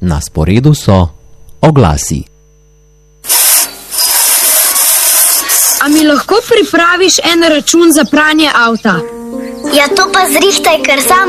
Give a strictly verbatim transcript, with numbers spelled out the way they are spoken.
Na sporedu so oglasi. A mi lahko pripraviš en račun za pranje avta? Ja, to pa zrihtaj, ker sam